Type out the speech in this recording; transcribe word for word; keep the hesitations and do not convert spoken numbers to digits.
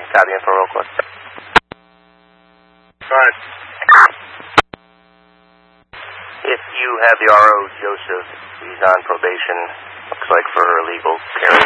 Copy info real quick. Alright. If you have the R O, Joseph, he's on probation, looks like for illegal carry.